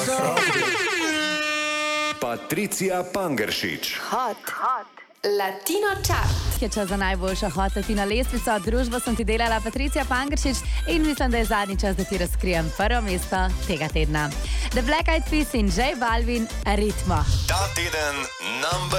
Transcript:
Patricija Pangeršič. Hot. Latino Chart. Je čas za najboljšo Hot Latino lestvico. Družbo sem ti delala Patricija Pangeršič in mislim, da je zadnji čas, da ti razkrijem prvo mesto tega tedna. The Black Eyed Peas in J Balvin, Ritmo. Ta teden number